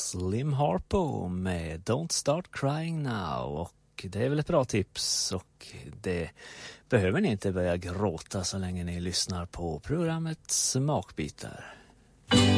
Slim Harpo med Don't Start Crying Now, och det är väl ett bra tips, och det behöver ni inte börja gråta så länge ni lyssnar på programmet Smakbitar.